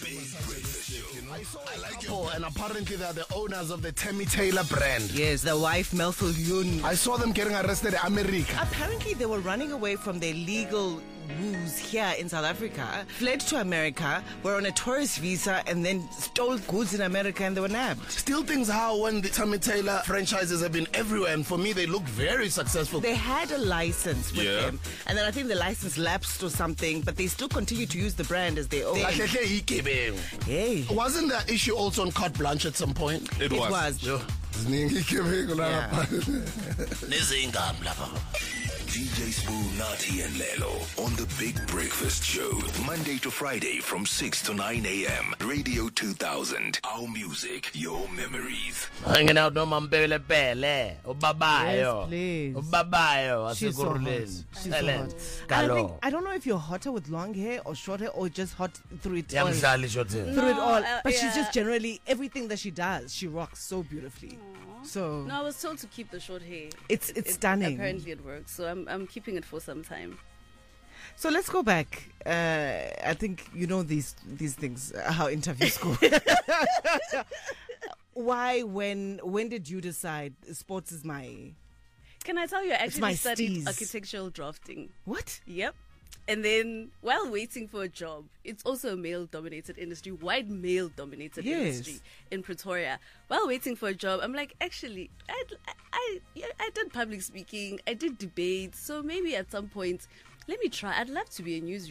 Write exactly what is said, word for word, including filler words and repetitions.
Big Breakfast Show. I saw a couple, and apparently they're the owners of the Tammy Taylor brand. Yes, the wife, Melville Yoon. I saw them getting arrested in America. Apparently, they were running away from their legal woos here in South Africa, fled to America, were on a tourist visa, and then stole goods in America, and they were nabbed. Still things how when the Tammy Taylor franchises have been everywhere, and for me, they look very successful. They had a license with Yeah. them, and then I think the license lapsed or something, but they still continue to use the brand as their own. Hey. Wasn't that issue also on Carte Blanche at some point? It It was. was. Yeah. D J Spoo, Nati and Lelo on the Big Breakfast Show. Monday to Friday from six to nine a.m. Radio two thousand. Our music, your memories. Hanging out no mambele pele. Ubabayo. Yes, please. Ubabayo. She's so hot. Asiguruleni. She's so hot. And I, think, I don't know if you're hotter with long hair or short hair or just hot through it all. Yamdlali shothi. Through it No, all. uh, But she's yeah. just generally, everything that she does, she rocks so beautifully. So No, I was told to keep the short hair. It's- It- it's it- stunning. Apparently it works, so I'm I'm keeping it for some time. So let's go back. Uh, I think you know these these things, uh, how interviews go. Why, when, when did you decide sports is my Can I tell you, I my actually studied steez. architectural drafting. what? Yep. And then while waiting for a job, it's also a male-dominated industry, white male-dominated Yes. industry in Pretoria. While waiting for a job, I'm like, actually, I, I, I, I did public speaking, I did debates, so maybe at some point, let me try. I'd love to be a news